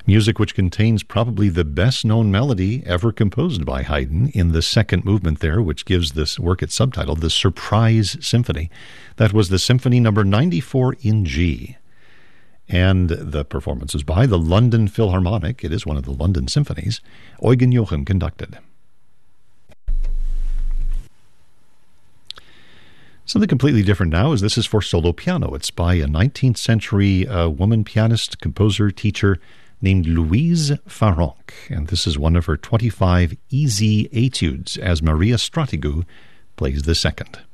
Music which contains probably the best-known melody ever composed by Haydn in the second movement there, which gives this work its subtitle, the Surprise Symphony. That was the Symphony number 94 in G. And the performance was by the London Philharmonic. It is one of the London symphonies. Eugen Joachim conducted. Something completely different now is this is for solo piano. It's by a 19th century woman pianist, composer, teacher named Louise Farrenc. And this is one of her 25 easy etudes as Maria Stratigou plays the second.